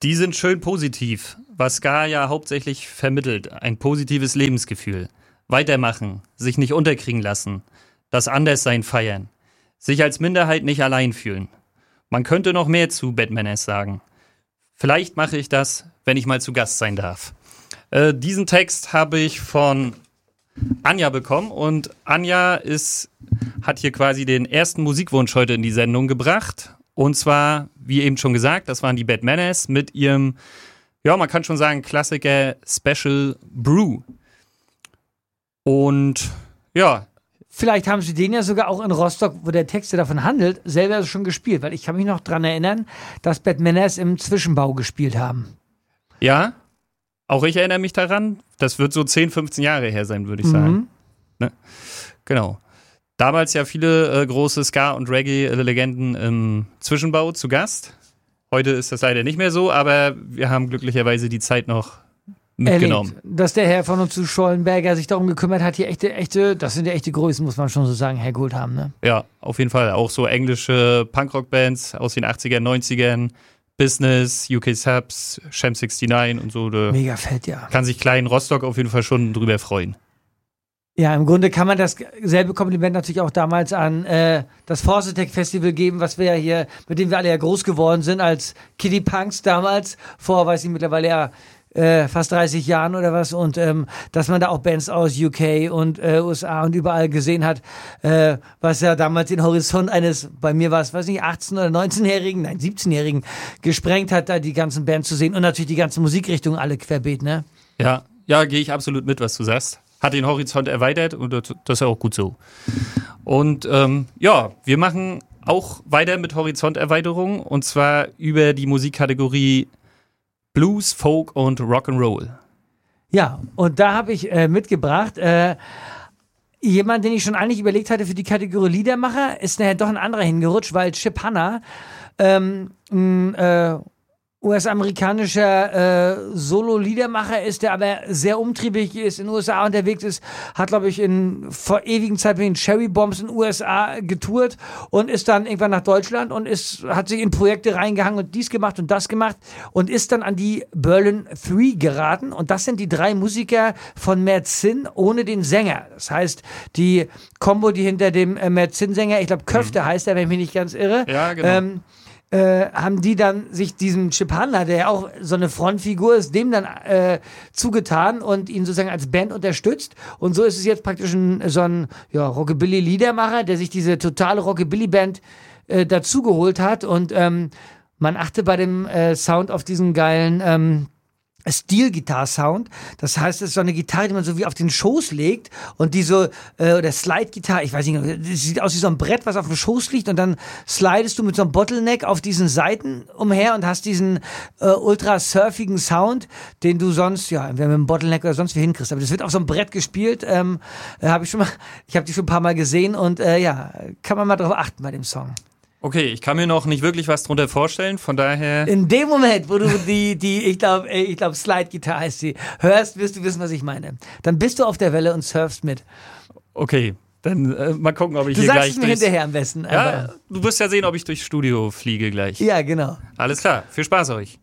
Die sind schön positiv, was Ska ja hauptsächlich vermittelt. Ein positives Lebensgefühl. Weitermachen, sich nicht unterkriegen lassen, das Anderssein feiern, sich als Minderheit nicht allein fühlen. Man könnte noch mehr zu Batmanes sagen. Vielleicht mache ich das, wenn ich mal zu Gast sein darf. Diesen Text habe ich von Anja bekommen und Anja hat hier quasi den ersten Musikwunsch heute in die Sendung gebracht. Und zwar, wie eben schon gesagt, das waren die Batmanes mit ihrem, ja, man kann schon sagen, Klassiker Special Brew. Und ja. Vielleicht haben sie den ja sogar auch in Rostock, wo der Text ja davon handelt, selber schon gespielt. Weil ich kann mich noch daran erinnern, dass Batmanes im Zwischenbau gespielt haben. Ja, auch ich erinnere mich daran. Das wird so 10, 15 Jahre her sein, würde ich sagen. Ne? Genau. Damals ja viele große Ska- und Reggae-Legenden im Zwischenbau zu Gast. Heute ist das leider nicht mehr so, aber wir haben glücklicherweise die Zeit noch mitgenommen. Dass der Herr von uns zu Schollenberger sich darum gekümmert hat, hier das sind ja echte Größen, muss man schon so sagen, hergeholt haben, ne? Ja, auf jeden Fall. Auch so englische Punkrock-Bands aus den 80ern, 90ern, Business, UK Subs, Sham 69 und so. Mega fett, ja. Kann sich Klein Rostock auf jeden Fall schon drüber freuen. Ja, im Grunde kann man dasselbe Kompliment natürlich auch damals an das Force Festival geben, was wir ja hier, mit dem wir alle ja groß geworden sind, als Kiddie Punks damals, vor, weiß ich, mittlerweile ja fast 30 Jahren oder was, und dass man da auch Bands aus UK und USA und überall gesehen hat, was ja damals den Horizont eines, bei mir war es, weiß nicht, 18- oder 19-Jährigen, nein, 17-Jährigen gesprengt hat, da die ganzen Bands zu sehen und natürlich die ganzen Musikrichtungen alle querbeet, ne? Ja, gehe ich absolut mit, was du sagst. Hat den Horizont erweitert und das ist ja auch gut so. Und wir machen auch weiter mit Horizonterweiterung und zwar über die Musikkategorie Blues, Folk und Rock'n'Roll. Ja, und da habe ich mitgebracht jemand, den ich schon eigentlich überlegt hatte für die Kategorie Liedermacher, ist nachher doch ein anderer hingerutscht, weil Chip Hanna US-amerikanischer Solo-Liedermacher ist, der aber sehr umtriebig ist, in den USA unterwegs ist, hat, glaube ich, vor ewigen Zeit mit den Cherry Bombs in den USA getourt und ist dann irgendwann nach Deutschland und hat sich in Projekte reingehangen und dies gemacht und das gemacht und ist dann an die Berlin Three geraten. Und das sind die 3 Musiker von Merzin ohne den Sänger. Das heißt, die Kombo, die hinter dem Merzin-Sänger, ich glaube Köfte heißt er, wenn ich mich nicht ganz irre, ja, genau. Haben die dann sich diesem Chip Hanna, der ja auch so eine Frontfigur ist, dem dann zugetan und ihn sozusagen als Band unterstützt. Und so ist es jetzt praktisch so ein Rockabilly-Liedermacher, der sich diese totale Rockabilly-Band dazugeholt hat. Und man achte bei dem Sound auf diesen geilen Steel-Gitarre-Sound. Das heißt, es ist so eine Gitarre, die man so wie auf den Schoß legt und die so, oder Slide-Gitarre, ich weiß nicht, das sieht aus wie so ein Brett, was auf dem Schoß liegt und dann slidest du mit so einem Bottleneck auf diesen Seiten umher und hast diesen ultra surfigen Sound, den du sonst, ja, entweder mit einem Bottleneck oder sonst wie hinkriegst. Aber das wird auf so einem Brett gespielt, ich habe die schon ein paar Mal gesehen und kann man mal drauf achten bei dem Song. Okay, ich kann mir noch nicht wirklich was drunter vorstellen, von daher... In dem Moment, wo du ich glaube Slide-Gitarre heißt sie, hörst, wirst du wissen, was ich meine. Dann bist du auf der Welle und surfst mit. Okay, dann mal gucken, ob ich du hier sagst gleich... es mir hinterher am besten. Ja, du wirst ja sehen, ob ich durchs Studio fliege gleich. Ja, genau. Alles klar, viel Spaß euch.